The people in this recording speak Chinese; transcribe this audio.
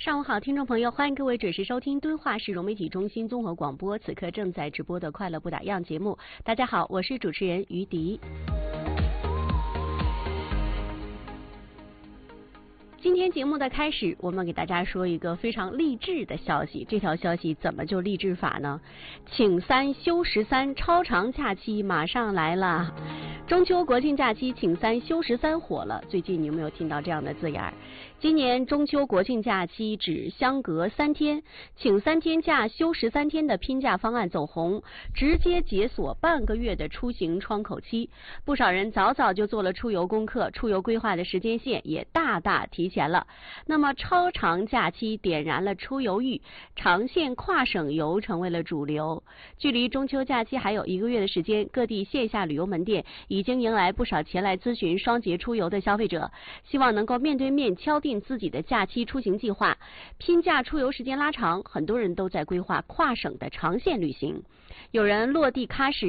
上午好，听众朋友，欢迎各位准时收听敦化市融媒体中心综合广播，此刻正在直播的快乐不打烊节目。大家好，我是主持人于迪。今天节目的开始，我们给大家说一个非常励志的消息。这条消息怎么就励志法呢？请3休13，超长假期马上来了。中秋国庆假期请3休13火了，最近你有没有听到这样的字眼？今年中秋国庆假期只相隔3天，请3天假休13天的拼假方案走红，直接解锁半个月的出行窗口期。不少人早早就做了出游功课，出游规划的时间线也大大提前了。那么超长假期点燃了出游欲，长线跨省游成为了主流。距离中秋假期还有1个月的时间，各地线下旅游门店已经迎来不少前来咨询双节出游的消费者，希望能够面对面敲定自己的假期出行计划。拼假出游时间拉长，很多人都在规划跨省的长线旅行。有人落地喀什